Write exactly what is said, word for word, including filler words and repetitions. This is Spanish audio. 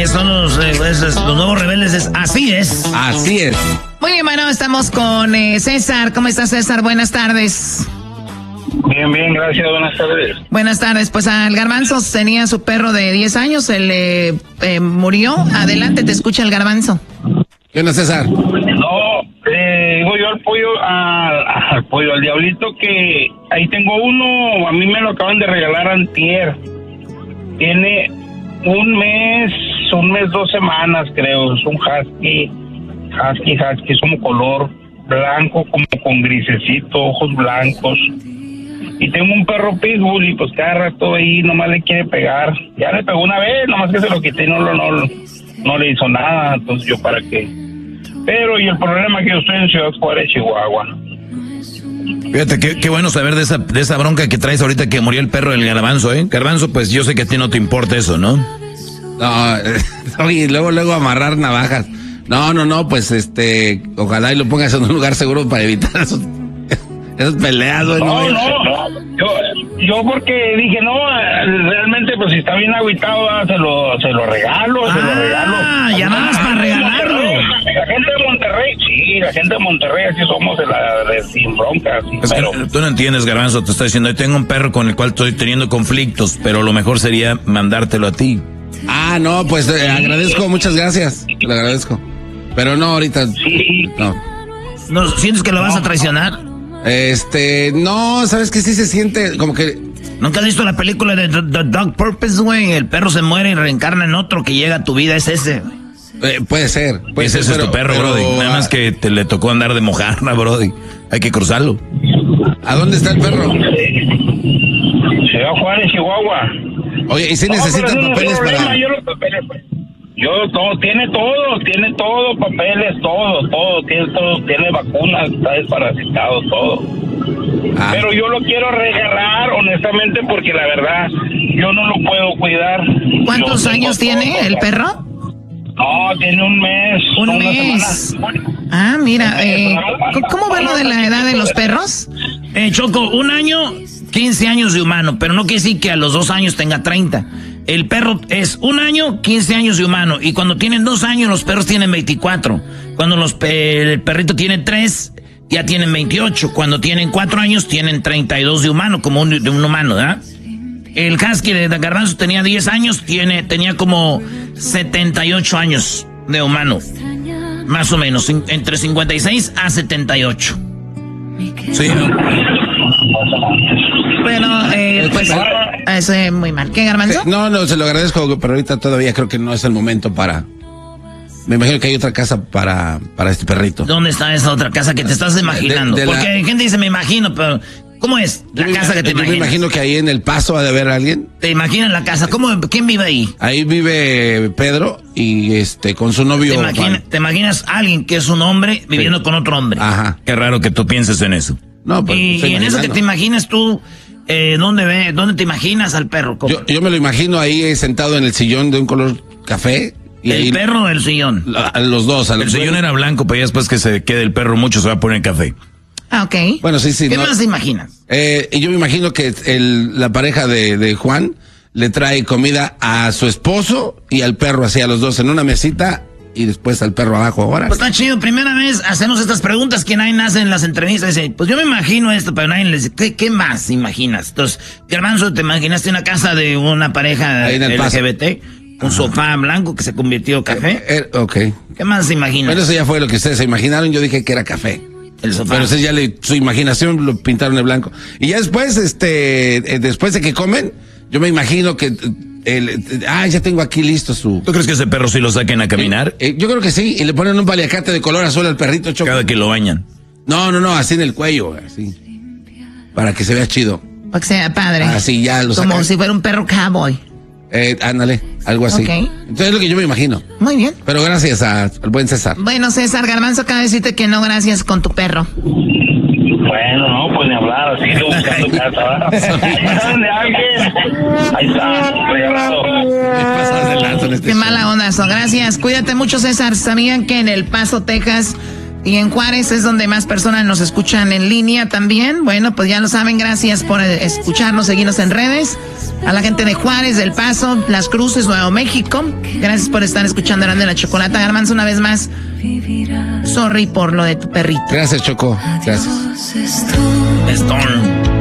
son los, eh, los nuevos rebeldes. Es, así es. Así es. Muy bien, bueno, estamos con eh, César. ¿Cómo estás, César? Buenas tardes. Bien, bien, gracias, buenas tardes. Buenas tardes, pues al Garbanzo tenía su perro de diez años, se le eh, murió. Adelante, te escucha el Garbanzo. ¿Qué onda, César? No, eh, digo yo al pollo, a, al pollo, al diablito, que ahí tengo uno, a mí me lo acaban de regalar antier. Tiene un mes, un mes, dos semanas creo, es un husky, husky, husky, es como color blanco, como con grisecito, ojos blancos. Y tengo un perro pitbull y pues cada rato ahí nomás le quiere pegar. Ya le pegó una vez, nomás que se lo quité y no, no, no, no le hizo nada, entonces yo para qué. Pero y el problema es que yo estoy en Ciudad Juárez, Chihuahua. Fíjate, qué, qué bueno saber de esa, de esa bronca que traes ahorita que murió el perro del Garbanzo, ¿eh? Garbanzo, pues yo sé que a ti no te importa eso, ¿no? No, oye, luego, luego amarrar navajas. No, no, no, pues este, ojalá y lo pongas en un lugar seguro para evitar esos... Esas peleas, güey. No, no, no. Yo, yo porque dije, no, realmente, pues si está bien agüitado, se lo, se lo regalo, ah, se lo regalo. Ah, ya nada más para regalarlo. La gente de Monterrey, sí, la gente de Monterrey, así somos de la de sin broncas. Sí, es pero... que tú no entiendes, Garbanzo, te estoy diciendo, yo tengo un perro con el cual estoy teniendo conflictos, pero lo mejor sería mandártelo a ti. Ah, no, pues eh, agradezco, muchas gracias, le agradezco. Pero no, ahorita, sí. no. ¿No sientes que lo vas a traicionar? Este, no, ¿sabes qué? Sí se siente como que... ¿Nunca has visto la película de The, The Dog Purpose, güey? El perro se muere y reencarna en otro que llega a tu vida, es ese. Eh, puede ser. Puede ese ser, es tu perro, pero, Brody. Nada más que te le tocó andar de mojarra, Brody. Hay que cruzarlo. ¿A dónde está el perro? Ciudad Juárez, Chihuahua. Oye, ¿y si no, necesitan no papeles problema, para...? Yo los papeles, pues. Yo todo, tiene todo, tiene todo, papeles, todo, todo, tiene todo, tiene vacunas, está desparasitado, todo. Ah. Pero yo lo quiero regalar, honestamente, porque la verdad, yo no lo puedo cuidar. ¿Cuántos años tiene todo, el perro? No, tiene un mes. Un mes. Ah, mira, eh, ¿cómo va lo de la edad de los perros? Eh, Choco, un año, quince años de humano, pero no quiere decir que a los dos años tenga treinta. El perro es un año, quince años de humano. Y cuando tienen dos años, los perros tienen veinticuatro. Cuando los el perrito tiene tres, ya tienen veintiocho. Cuando tienen cuatro años, tienen treinta y dos de humano, como un, de un humano, ¿verdad? El husky de Garbanzo tenía diez años, tiene, tenía como setenta y ocho años de humano. Más o menos, entre cincuenta y seis a setenta y ocho. Sí, ¿no? Bueno, eh, pues eso es muy mal. ¿Qué, Garbanzo? No, no, se lo agradezco, pero ahorita todavía creo que no es el momento para... Me imagino que hay otra casa para, para este perrito. ¿Dónde está esa otra casa que te estás imaginando? De, de Porque la... hay gente dice, me imagino, pero... ¿Cómo es la yo casa me, que te yo imaginas? Me imagino que ahí en El Paso ha de haber alguien. ¿Te imaginas la casa? ¿Cómo, ¿Quién vive ahí? Ahí vive Pedro y este con su novio. ¿Te, imagina, ¿te imaginas a alguien que es un hombre viviendo sí. con otro hombre? Ajá. Qué raro que tú pienses en eso. No, pues, y, y en eso que te imaginas tú, eh, ¿dónde ve, dónde te imaginas al perro? Yo, yo me lo imagino ahí sentado en el sillón de un color café. Y ¿El ahí, perro o el sillón? A los dos. A los el sillón era blanco, pero ya después que se quede el perro mucho se va a poner café. Ah, ok. Bueno, sí, sí. ¿Qué no, más te imaginas? Eh, yo me imagino que el, la pareja de, de Juan le trae comida a su esposo y al perro, así a los dos en una mesita y después al perro abajo ahora. Pues está chido. Primera vez hacemos estas preguntas que nadie hace en las entrevistas. Dice, pues yo me imagino esto, pero nadie le dice, ¿qué, qué más imaginas? Entonces, Garbanzo, ¿te imaginaste una casa de una pareja L G B T? Un Ajá. sofá blanco que se convirtió en café. Eh, eh, ok. ¿Qué más se imaginas? Bueno, eso ya fue lo que ustedes se imaginaron. Yo dije que era café. El sofá. Pero ustedes ya le, su imaginación lo pintaron de blanco. Y ya después, este, eh, después de que comen, yo me imagino que, el, el, ah, ya tengo aquí listo su... ¿Tú crees que ese perro sí lo saquen a caminar? Eh, eh, yo creo que sí, y le ponen un paliacate de color azul al perrito, Choco. Cada que lo bañan. No, no, no, así en el cuello, así. Para que se vea chido. Para que sea padre. Así ya lo sacan. Como si fuera un perro cowboy. Eh, ándale, algo así. Okay. Entonces es lo que yo me imagino. Muy bien. Pero gracias a, al buen César. Bueno, César, Garbanzo acaba de decirte que no, gracias con tu perro. Bueno, no, pues ni hablar, así que buscando casa, ¿verdad? de alguien. Ahí está, regalado. Este Qué mala onda eso. Gracias, cuídate mucho, César. ¿Sabían que en El Paso, Texas y en Juárez es donde más personas nos escuchan en línea también? Bueno, pues ya lo saben, gracias por escucharnos, seguirnos en redes. A la gente de Juárez, del Paso, Las Cruces, Nuevo México. Gracias por estar escuchando Erasmo de la Chocolata. Garbanzo, una vez más, sorry por lo de tu perrito. Gracias, Choco. Gracias. Stone.